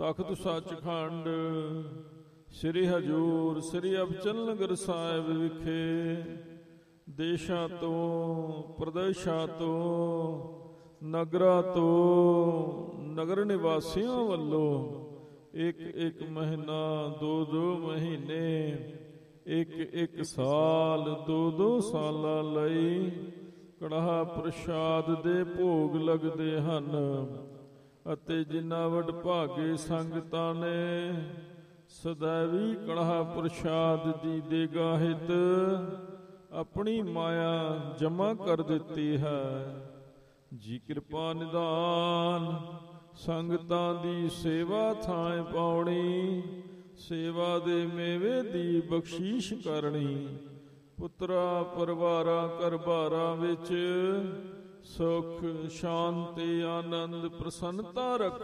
ਤਖਤ ਸੱਚਖੰਡ ਸ੍ਰੀ ਹਜੂਰ ਸ੍ਰੀ ਅਬਚਲ ਨਗਰ ਸਾਹਿਬ ਵਿਖੇ ਦੇਸ਼ਾਂ ਤੋਂ ਪ੍ਰਦੇਸ਼ਾਂ ਤੋਂ ਨਗਰਾਂ ਤੋਂ ਨਗਰ ਨਿਵਾਸੀਆਂ ਵੱਲੋਂ ਇੱਕ ਮਹੀਨਾ 2 ਮਹੀਨੇ ਇੱਕ ਸਾਲ 2 ਸਾਲਾਂ ਲਈ ਕੜਾਹ ਪ੍ਰਸ਼ਾਦ ਦੇ ਭੋਗ ਲੱਗਦੇ ਹਨ ਅਤੇ ਜਿਨ੍ਹਾਂ ਵਡਭਾਗੇ ਸੰਗਤਾਂ ਨੇ ਸदैवी ਕੜਾਹ ਪ੍ਰਸ਼ਾਦ ਦੀ ਦੇਗਾ ਹਿਤ ਆਪਣੀ ਮਾਇਆ ਜਮ੍ਹਾਂ ਕਰ ਦਿੱਤੀ ਹੈ। ਜੀ ਕਿਰਪਾ ਨਿਧਾਨ ਸੰਗਤਾਂ ਦੀ ਸੇਵਾ ਥਾਂ ਪਾਉਣੀ, ਸੇਵਾ ਦੇ ਮੇਵੇ ਦੀ ਬਖਸ਼ੀਸ਼ ਕਰਨੀ, ਪੁੱਤਰਾ ਪਰਿਵਾਰਾਂ ਘਰ-ਬਾਰਾਂ ਵਿੱਚ ਸੁਖ ਸ਼ਾਂਤੀ ਆਨੰਦ ਪ੍ਰਸੰਨਤਾ ਰੱਖ